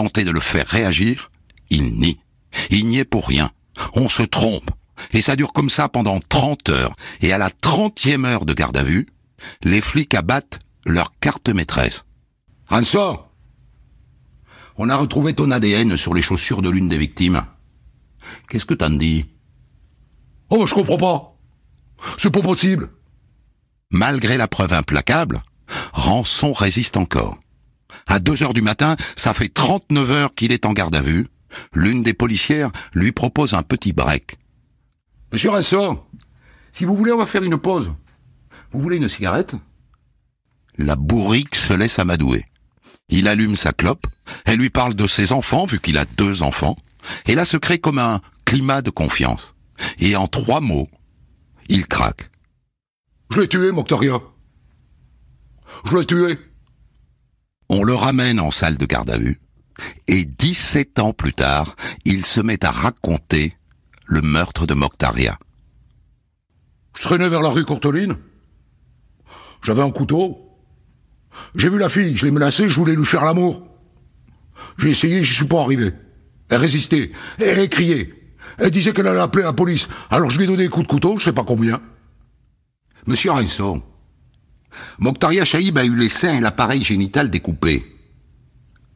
tenter de le faire réagir, il nie. Il n'y est pour rien. On se trompe. Et ça dure comme ça pendant 30 heures. Et à la 30e heure de garde à vue, les flics abattent leur carte maîtresse. « Ransom, on a retrouvé ton ADN sur les chaussures de l'une des victimes. Qu'est-ce que t'en dis ?»« Oh, je comprends pas. C'est pas possible. » Malgré la preuve implacable, Rançon résiste encore. À 2 heures du matin, ça fait 39 heures qu'il est en garde à vue. L'une des policières lui propose un petit break. « Monsieur Rançon, si vous voulez, on va faire une pause. Vous voulez une cigarette ?» La bourrique se laisse amadouer. Il allume sa clope, elle lui parle de ses enfants, vu qu'il a 2 enfants, et là se crée comme un climat de confiance. Et en 3 mots, il craque. « Je l'ai tué, Mokhtaria. Je l'ai tué. » On le ramène en salle de garde à vue, et 17 ans plus tard, il se met à raconter le meurtre de Mokhtaria. Je traînais vers la rue Courteline. J'avais un couteau. J'ai vu la fille, je l'ai menacée, je voulais lui faire l'amour. J'ai essayé, j'y suis pas arrivé. Elle résistait, elle criait. Elle disait qu'elle allait appeler la police. Alors je lui ai donné des coups de couteau, je sais pas combien. Monsieur Rançon, Mokhtaria Chaïb a eu les seins et l'appareil génital découpés. Pourquoi ?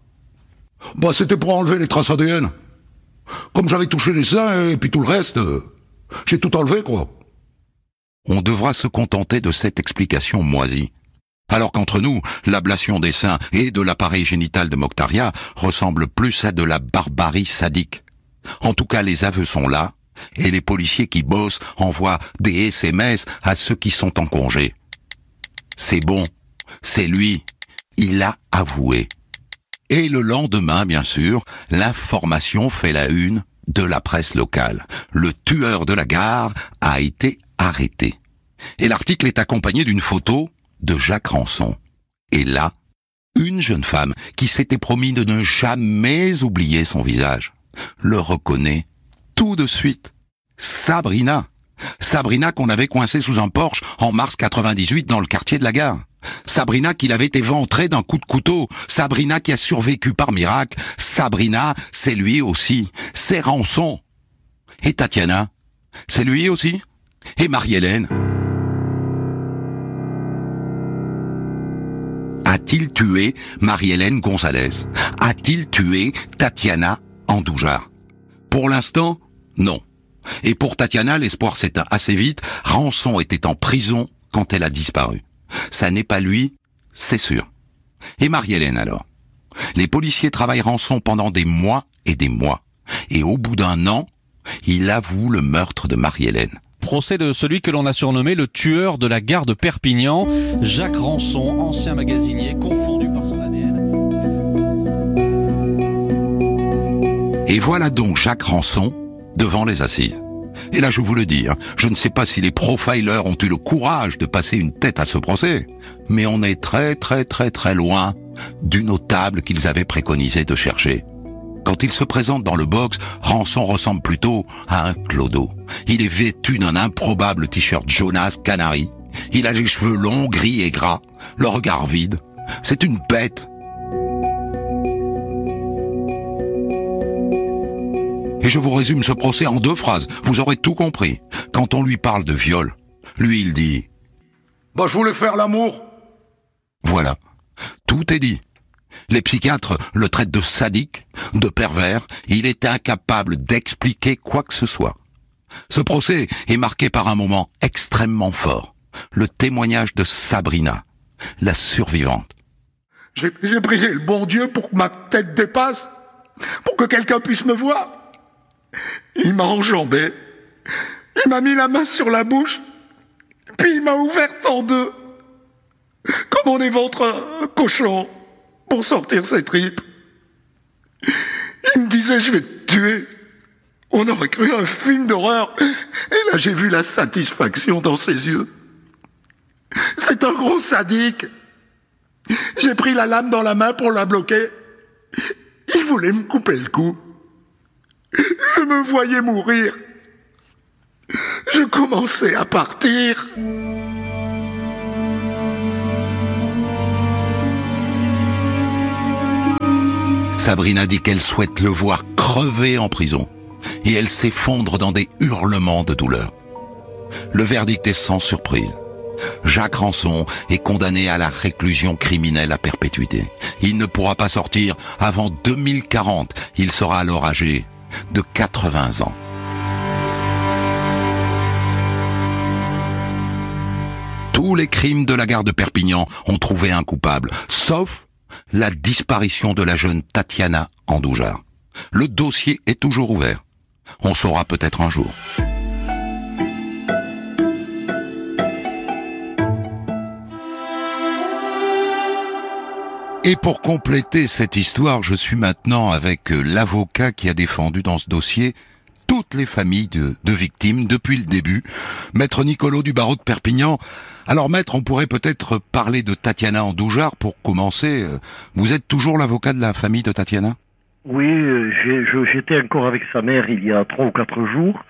Bah c'était pour enlever les traces ADN. Comme j'avais touché les seins et puis tout le reste, j'ai tout enlevé quoi. On devra se contenter de cette explication moisie. Alors qu'entre nous, l'ablation des seins et de l'appareil génital de Mokhtaria ressemble plus à de la barbarie sadique. En tout cas, les aveux sont là, et les policiers qui bossent envoient des SMS à ceux qui sont en congé. C'est bon, c'est lui, il a avoué. Et le lendemain, bien sûr, l'information fait la une de la presse locale. Le tueur de la gare a été arrêté. Et l'article est accompagné d'une photo de Jacques Rançon. Et là, une jeune femme qui s'était promis de ne jamais oublier son visage le reconnaît tout de suite. Sabrina. Sabrina qu'on avait coincée sous un Porsche en mars 98 dans le quartier de la gare. Sabrina qui l'avait éventrée d'un coup de couteau. Sabrina qui a survécu par miracle. Sabrina, c'est lui aussi. C'est Rançon. Et Tatiana, c'est lui aussi. Et Marie-Hélène. A-t-il tué Marie-Hélène Gonzalez? A-t-il tué Tatiana Andoujar? Pour l'instant, non. Et pour Tatiana, l'espoir s'éteint assez vite. Rançon était en prison quand elle a disparu. Ça n'est pas lui, c'est sûr. Et Marie-Hélène alors? Les policiers travaillent Rançon pendant des mois et des mois. Et au bout d'1 an, il avoue le meurtre de Marie-Hélène. Procès de celui que l'on a surnommé le tueur de la gare de Perpignan, Jacques Rançon, ancien magasinier, confondu par son ADN. Et voilà donc Jacques Rançon devant les assises. Et là, je vous le dis, je ne sais pas si les profilers ont eu le courage de passer une tête à ce procès, mais on est très très très très loin du notable qu'ils avaient préconisé de chercher. Quand il se présente dans le box, Rançon ressemble plutôt à un clodo. Il est vêtu d'un improbable t-shirt Jonas Canary. Il a les cheveux longs, gris et gras, le regard vide. C'est une bête. Et je vous résume ce procès en 2 phrases, vous aurez tout compris. Quand on lui parle de viol, lui il dit « Bah je voulais faire l'amour !» Voilà, tout est dit. Les psychiatres le traitent de sadique, de pervers, il est incapable d'expliquer quoi que ce soit. Ce procès est marqué par un moment extrêmement fort, le témoignage de Sabrina, la survivante. J'ai prié le bon Dieu pour que ma tête dépasse, pour que quelqu'un puisse me voir. Il m'a enjambé, il m'a mis la main sur la bouche, puis il m'a ouverte en 2, comme on éventre un cochon pour sortir ses tripes. Il me disait « je vais te tuer ». On aurait cru un film d'horreur. Et là j'ai vu la satisfaction dans ses yeux. C'est un gros sadique. J'ai pris la lame dans la main pour la bloquer. Il voulait me couper le cou. Je me voyais mourir. Je commençais à partir. Sabrina dit qu'elle souhaite le voir crever en prison et elle s'effondre dans des hurlements de douleur. Le verdict est sans surprise. Jacques Rançon est condamné à la réclusion criminelle à perpétuité. Il ne pourra pas sortir avant 2040. Il sera alors âgé de 80 ans. Tous les crimes de la gare de Perpignan ont trouvé un coupable, sauf la disparition de la jeune Tatiana Andoujar. Le dossier est toujours ouvert. On saura peut-être un jour. Et pour compléter cette histoire, je suis maintenant avec l'avocat qui a défendu dans ce dossier toutes les familles de victimes depuis le début, Maître Nicolo du barreau de Perpignan. Alors Maître, on pourrait peut-être parler de Tatiana Andoujar pour commencer. Vous êtes toujours l'avocat de la famille de Tatiana ? Oui, j'étais encore avec sa mère il y a 3 ou 4 jours.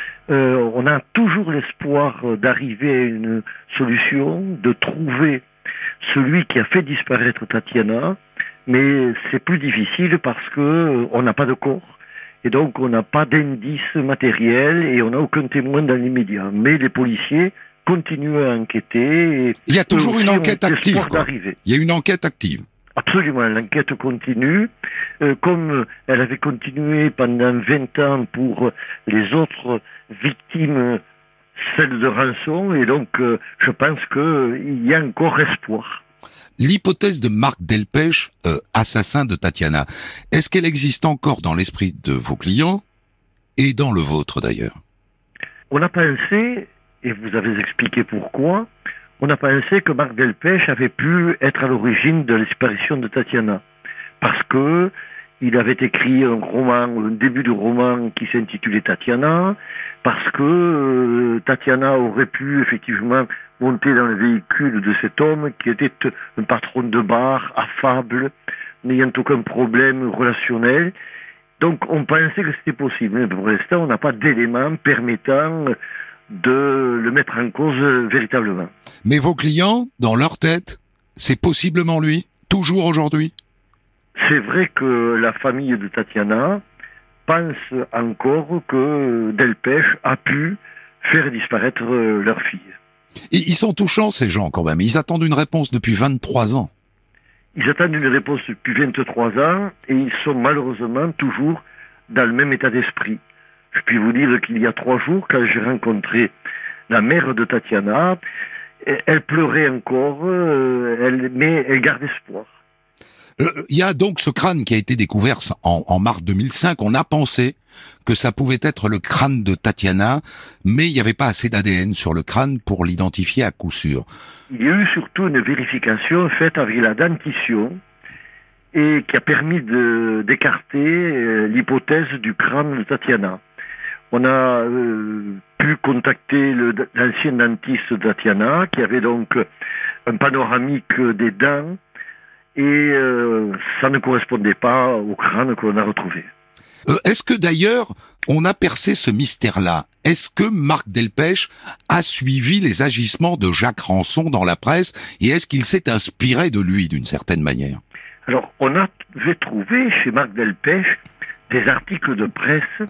On a toujours l'espoir d'arriver à une solution, de trouver celui qui a fait disparaître Tatiana, mais c'est plus difficile parce que on n'a pas de corps. Et donc, on n'a pas d'indices matériels et on n'a aucun témoin dans l'immédiat. Mais les policiers continuent à enquêter. Et il y a toujours une enquête active, quoi. Il y a une enquête active. Absolument, l'enquête continue. Comme elle avait continué pendant 20 ans pour les autres victimes, celles de Rançon, et donc je pense qu'il y a encore espoir. L'hypothèse de Marc Delpech, assassin de Tatiana, est-ce qu'elle existe encore dans l'esprit de vos clients et dans le vôtre d'ailleurs ? On a pensé, et vous avez expliqué pourquoi, on a pensé que Marc Delpech avait pu être à l'origine de la disparition de Tatiana. Parce que il avait écrit un roman, un début de roman qui s'intitulait Tatiana, parce que Tatiana aurait pu effectivement monter dans le véhicule de cet homme qui était un patron de bar, affable, n'ayant aucun problème relationnel. Donc on pensait que c'était possible, mais pour l'instant on n'a pas d'éléments permettant de le mettre en cause véritablement. Mais vos clients, dans leur tête, c'est possiblement lui, toujours aujourd'hui ? C'est vrai que la famille de Tatiana pense encore que Delpech a pu faire disparaître leur fille. Et ils sont touchants ces gens quand même, ils attendent une réponse depuis 23 ans. Ils attendent une réponse depuis 23 ans et ils sont malheureusement toujours dans le même état d'esprit. Je puis vous dire qu'il y a 3 jours, quand j'ai rencontré la mère de Tatiana, elle pleurait encore, mais elle garde espoir. Il y a donc ce crâne qui a été découvert en mars 2005. On a pensé que ça pouvait être le crâne de Tatiana, mais il n'y avait pas assez d'ADN sur le crâne pour l'identifier à coup sûr. Il y a eu surtout une vérification faite avec la dentition et qui a permis d'écarter l'hypothèse du crâne de Tatiana. On a pu contacter l'ancien dentiste de Tatiana qui avait donc un panoramique des dents et ça ne correspondait pas au crâne que l'on a retrouvé. Est-ce que d'ailleurs, on a percé ce mystère-là ? Est-ce que Marc Delpech a suivi les agissements de Jacques Rançon dans la presse et est-ce qu'il s'est inspiré de lui d'une certaine manière ? Alors, on avait trouvé chez Marc Delpech des articles de presse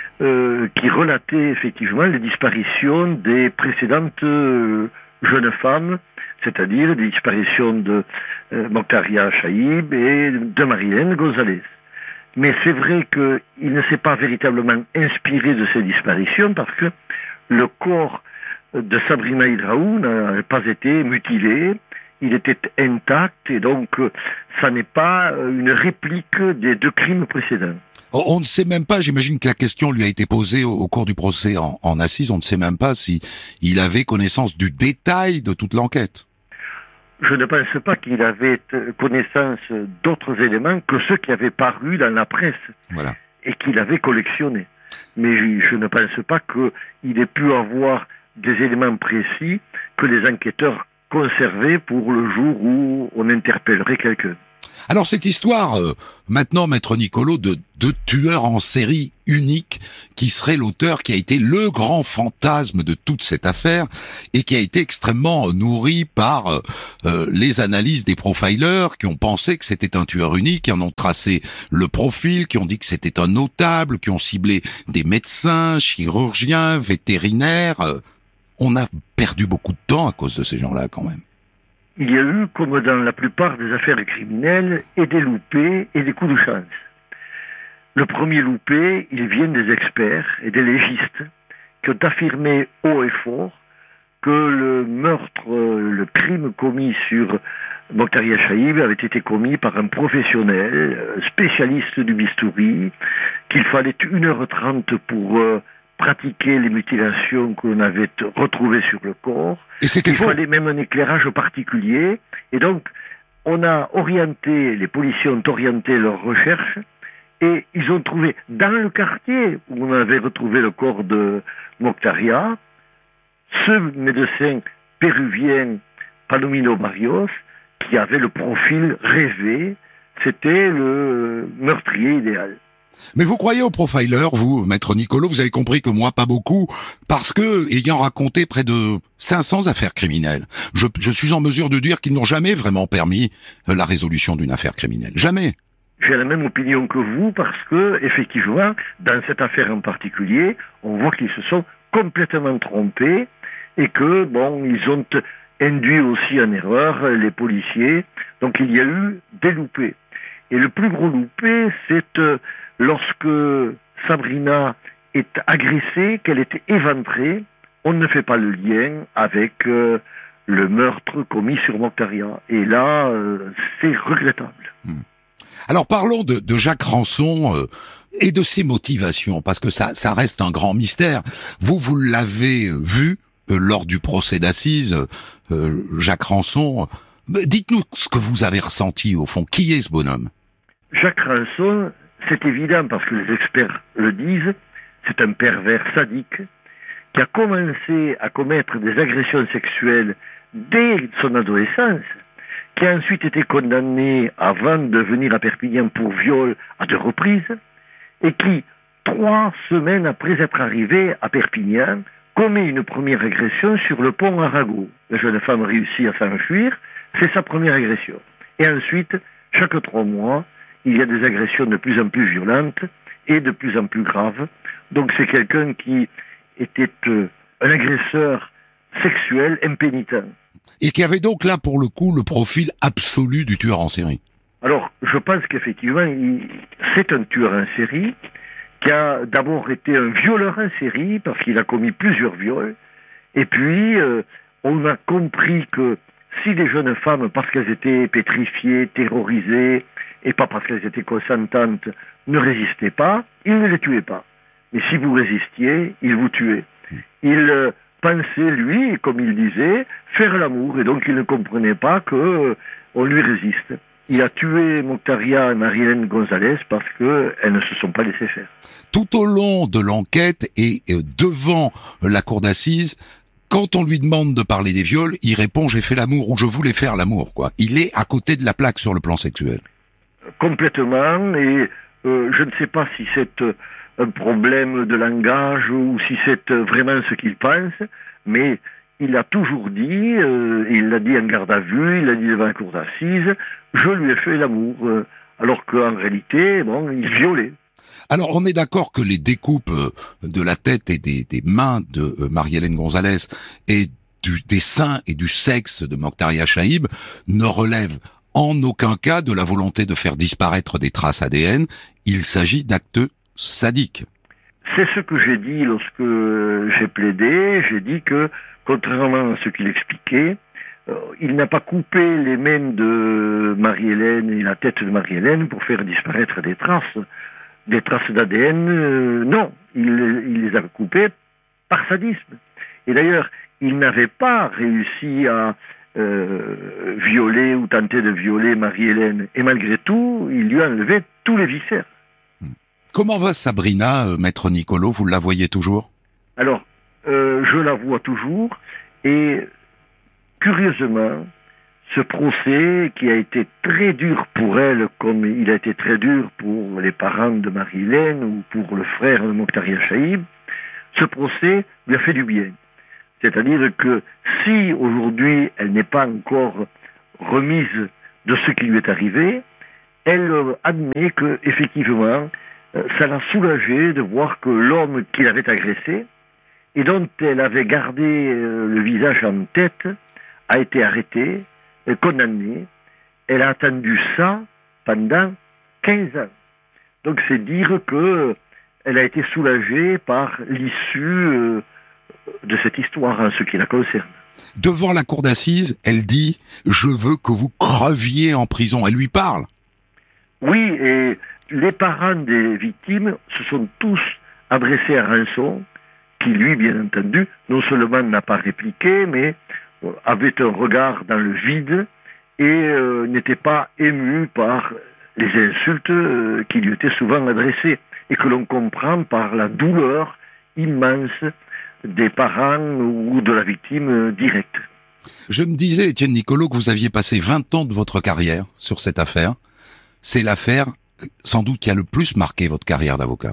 qui relataient effectivement les disparitions des précédentes jeunes femmes, c'est-à-dire des disparitions de Mokhtaria Chaïb et de Marilène Gonzalez. Mais c'est vrai qu'il ne s'est pas véritablement inspiré de ces disparitions parce que le corps de Sabrina Hidraou n'a pas été mutilé, il était intact et donc ça n'est pas une réplique des 2 crimes précédents. On ne sait même pas, j'imagine que la question lui a été posée au cours du procès en assises, on ne sait même pas si il avait connaissance du détail de toute l'enquête. Je ne pense pas qu'il avait connaissance d'autres éléments que ceux qui avaient paru dans la presse et qu'il avait collectionnés. Mais je ne pense pas qu'il ait pu avoir des éléments précis que les enquêteurs conservaient pour le jour où on interpellerait quelqu'un. Alors cette histoire, maintenant, Maître Nicolo, de tueur en série unique, qui serait l'auteur, qui a été le grand fantasme de toute cette affaire, et qui a été extrêmement nourri par les analyses des profilers, qui ont pensé que c'était un tueur unique, qui en ont tracé le profil, qui ont dit que c'était un notable, qui ont ciblé des médecins, chirurgiens, vétérinaires. On a perdu beaucoup de temps à cause de ces gens-là, quand même. Il y a eu, comme dans la plupart des affaires criminelles, et des loupés et des coups de chance. Le premier loupé, il vient des experts et des légistes qui ont affirmé haut et fort que le meurtre, le crime commis sur Mokhtaria Chaïb avait été commis par un professionnel, spécialiste du bistouri, qu'il fallait 1h30 pour pratiquer les mutilations qu'on avait retrouvées sur le corps. Et c'était faux. Il fallait même un éclairage particulier. Et donc, les policiers ont orienté leurs recherches et ils ont trouvé dans le quartier où on avait retrouvé le corps de Mokhtaria, ce médecin péruvien Palomino Barrios, qui avait le profil rêvé. C'était le meurtrier idéal. Mais vous croyez aux profilers, vous, Maître Nicolo? Vous avez compris que moi, pas beaucoup, parce que, ayant raconté près de 500 affaires criminelles, je suis en mesure de dire qu'ils n'ont jamais vraiment permis la résolution d'une affaire criminelle. Jamais. J'ai la même opinion que vous, parce que, effectivement, dans cette affaire en particulier, on voit qu'ils se sont complètement trompés, et que, ils ont induit aussi en erreur les policiers. Donc il y a eu des loupés. Et le plus gros loupé, c'est lorsque Sabrina est agressée, qu'elle est éventrée, on ne fait pas le lien avec le meurtre commis sur Mokhtaria. Et là, c'est regrettable. Alors parlons de Jacques Ranson et de ses motivations, parce que ça reste un grand mystère. Vous l'avez vu lors du procès d'assises, Jacques Ranson. Dites-nous ce que vous avez ressenti au fond. Qui est ce bonhomme? Jacques Ranson, c'est évident parce que les experts le disent, c'est un pervers sadique qui a commencé à commettre des agressions sexuelles dès son adolescence, qui a ensuite été condamné avant de venir à Perpignan pour viol à 2 reprises, et qui, 3 semaines après être arrivé à Perpignan, commet une première agression sur le pont Arago. La jeune femme réussit à s'enfuir, c'est sa première agression. Et ensuite, chaque 3 mois, il y a des agressions de plus en plus violentes et de plus en plus graves. Donc c'est quelqu'un qui était un agresseur sexuel impénitent. Et qui avait donc là, pour le coup, le profil absolu du tueur en série. Alors, je pense qu'effectivement, c'est un tueur en série qui a d'abord été un violeur en série, parce qu'il a commis plusieurs viols. Et puis, on a compris que si des jeunes femmes, parce qu'elles étaient pétrifiées, terrorisées, et pas parce qu'elles étaient consentantes, ne résistaient pas, il ne les tuait pas. Mais si vous résistiez, il vous tuait. Il pensait, lui, comme il disait, faire l'amour, et donc il ne comprenait pas qu'on lui résiste. Il a tué Mokhtaria et Marie-Hélène Gonzalez parce qu'elles ne se sont pas laissées faire. Tout au long de l'enquête et devant la cour d'assises, quand on lui demande de parler des viols, il répond « j'ai fait l'amour » ou « je voulais faire l'amour ». Il est à côté de la plaque sur le plan sexuel. Complètement, et je ne sais pas si c'est un problème de langage ou si c'est vraiment ce qu'il pense, mais il a toujours dit, il l'a dit en garde à vue, il l'a dit devant la cour d'assises, je lui ai fait l'amour, alors qu'en réalité, il violait. Alors, on est d'accord que les découpes de la tête et des mains de Marie-Hélène Gonzalez et des seins et du sexe de Mokhtaria Chaïb ne relèvent en aucun cas de la volonté de faire disparaître des traces ADN. Il s'agit d'actes sadiques. C'est ce que j'ai dit lorsque j'ai plaidé. J'ai dit que, contrairement à ce qu'il expliquait, il n'a pas coupé les mains de Marie-Hélène et la tête de Marie-Hélène pour faire disparaître des traces d'ADN. Non, il les a coupées par sadisme. Et d'ailleurs, il n'avait pas réussi à violer ou tenter de violer Marie-Hélène. Et malgré tout, il lui a enlevé tous les viscères. Comment va Sabrina, Maître Nicolo? Vous la voyez toujours? Alors, je la vois toujours. Et curieusement, ce procès qui a été très dur pour elle, comme il a été très dur pour les parents de Marie-Hélène ou pour le frère de Mokhtaria Chaïb, ce procès lui a fait du bien. C'est-à-dire que si aujourd'hui elle n'est pas encore remise de ce qui lui est arrivé, elle admet que effectivement ça l'a soulagée de voir que l'homme qui l'avait agressé et dont elle avait gardé le visage en tête a été arrêté, condamné. Elle a attendu ça pendant 15 ans. Donc c'est dire que elle a été soulagée par l'issue de cette histoire en ce qui la concerne. Devant la cour d'assises, elle dit « Je veux que vous creviez en prison ». Elle lui parle. Oui, et les parents des victimes se sont tous adressés à Rançon, qui lui, bien entendu, non seulement n'a pas répliqué, mais avait un regard dans le vide et n'était pas ému par les insultes qui lui étaient souvent adressées et que l'on comprend par la douleur immense des parents ou de la victime directe. Je me disais, Étienne Nicolo, que vous aviez passé 20 ans de votre carrière sur cette affaire. C'est l'affaire, sans doute, qui a le plus marqué votre carrière d'avocat.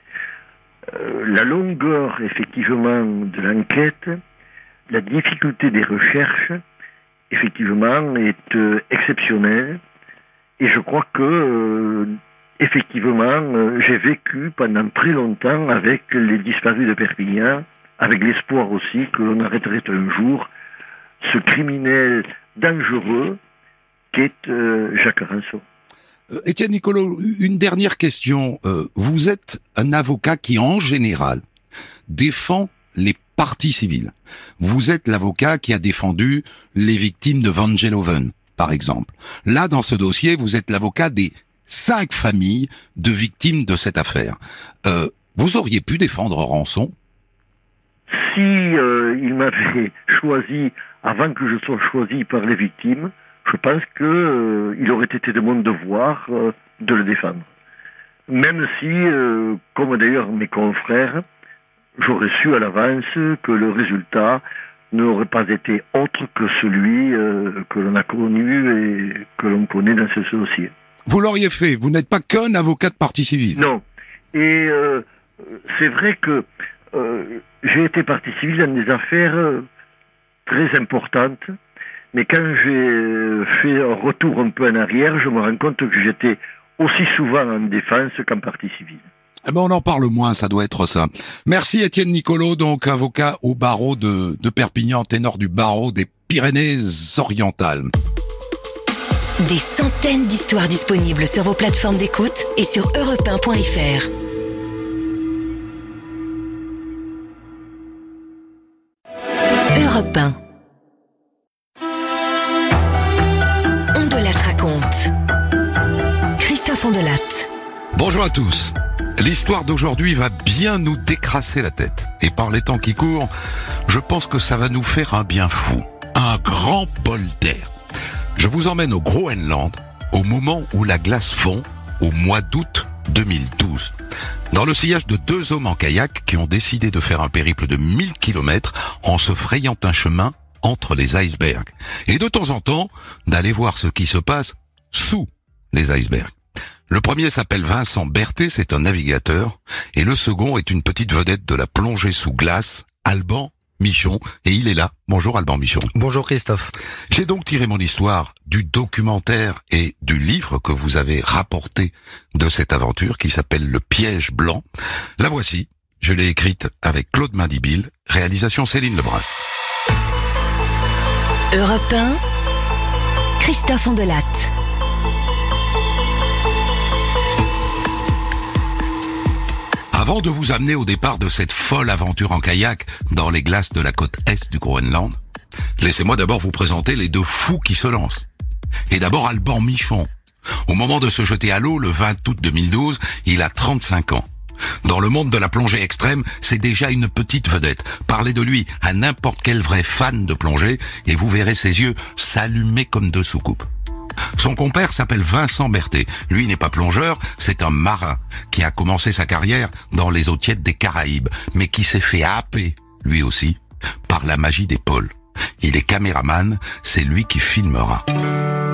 La longueur, effectivement, de l'enquête, la difficulté des recherches, effectivement, est exceptionnelle. Et je crois que, effectivement, j'ai vécu pendant très longtemps avec les disparus de Perpignan, avec l'espoir aussi que l'on arrêterait un jour ce criminel dangereux qu'est Jacques Rançon. Étienne Nicolo, une dernière question. Vous êtes un avocat qui, en général, défend les parties civiles. Vous êtes l'avocat qui a défendu les victimes de Van Geloven, par exemple. Là, dans ce dossier, vous êtes l'avocat des 5 familles de victimes de cette affaire. Vous auriez pu défendre Rançon ? Si il m'avait choisi avant que je sois choisi par les victimes, je pense que il aurait été de mon devoir de le défendre. Même si, comme d'ailleurs mes confrères, j'aurais su à l'avance que le résultat n'aurait pas été autre que celui que l'on a connu et que l'on connaît dans ce dossier. Vous l'auriez fait, vous n'êtes pas qu'un avocat de partie civile. Non. Et c'est vrai que j'ai été partie civile dans des affaires très importantes, mais quand j'ai fait un retour un peu en arrière, je me rends compte que j'étais aussi souvent en défense qu'en partie civile. Eh ben on en parle moins, ça doit être ça. Merci Étienne Nicolo, donc avocat au barreau de Perpignan, ténor du barreau des Pyrénées-Orientales. Des centaines d'histoires disponibles sur vos plateformes d'écoute et sur europe1.fr. Europe 1. Ondelatte raconte. Christophe Ondelatte. Bonjour à tous. L'histoire d'aujourd'hui va bien nous décrasser la tête. Et par les temps qui courent, je pense que ça va nous faire un bien fou. Un grand bol d'air. Je vous emmène au Groenland, au moment où la glace fond, au mois d'août 2012. Dans le sillage de 2 hommes en kayak qui ont décidé de faire un périple de 1000 km en se frayant un chemin entre les icebergs. Et de temps en temps, d'aller voir ce qui se passe sous les icebergs. Le premier s'appelle Vincent Berthet, c'est un navigateur, et le second est une petite vedette de la plongée sous glace, Alban Michon, et il est là. Bonjour Alban Michon. Bonjour Christophe. J'ai donc tiré mon histoire du documentaire et du livre que vous avez rapporté de cette aventure qui s'appelle Le Piège Blanc. La voici, je l'ai écrite avec Claude Mandibile, réalisation Céline Lebras. Europe 1, Christophe Ondelatte. Avant de vous amener au départ de cette folle aventure en kayak dans les glaces de la côte est du Groenland, laissez-moi d'abord vous présenter les 2 fous qui se lancent. Et d'abord Alban Michon. Au moment de se jeter à l'eau, le 20 août 2012, il a 35 ans. Dans le monde de la plongée extrême, c'est déjà une petite vedette. Parlez de lui à n'importe quel vrai fan de plongée et vous verrez ses yeux s'allumer comme 2 soucoupes. Son compère s'appelle Vincent Berthet. Lui n'est pas plongeur, c'est un marin qui a commencé sa carrière dans les eaux tièdes des Caraïbes, mais qui s'est fait happer, lui aussi, par la magie des pôles. Il est caméraman, c'est lui qui filmera.